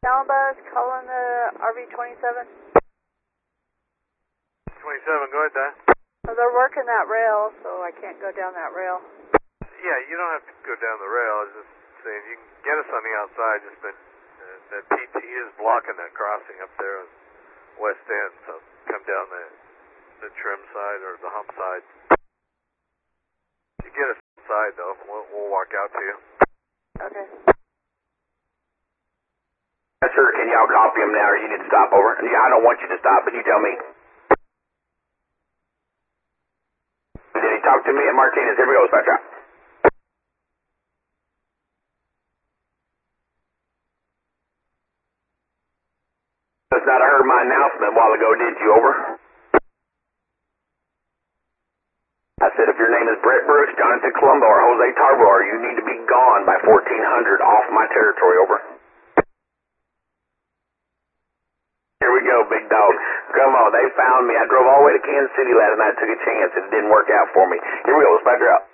Alabama calling the RV-27. 27, go ahead, Don. They're working that rail, so I can't go down that rail. Yeah, you don't have to go down the rail. I was just saying, you can get us on the outside. Just been that PT is blocking that crossing up there on west end, so come down the trim side or the hump side. You get us inside, though. We'll walk out to you. Okay. Yes, sir. Can y'all copy him now, or you need to stop over? Yeah, I don't want you to stop, but you tell me. Did he talk to me at Martinez? Here we go, Spectra. Must not have heard my announcement a while ago, did you? Over. I said if your name is Brett Brooks, Jonathan Colombo, or Jose Tarboar, you need to be gone by 1400 off my territory. Over. Here we go, big dog. Come on, they found me. I drove all the way to Kansas City last night, took a chance. It didn't work out for me. Here we go, Spectra out.